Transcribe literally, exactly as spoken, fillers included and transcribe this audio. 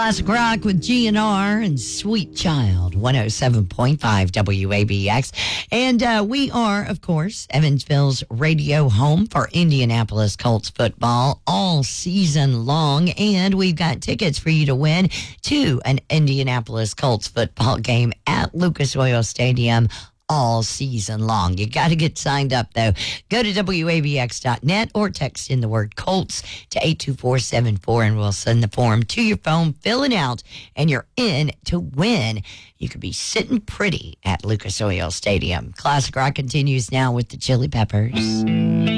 Classic rock with G N R and Sweet Child, one oh seven point five W A B X. And uh, we are, of course, Evansville's radio home for Indianapolis Colts football all season long. And we've got tickets for you to win to an Indianapolis Colts football game at Lucas Oil Stadium all season long. You got to get signed up, though. Go to W A B X dot net or text in the word Colts to eight two four seven four, and we'll send the form to your phone. Fill it out, and you're in to win. You could be sitting pretty at Lucas Oil Stadium. Classic rock continues now with the Chili Peppers.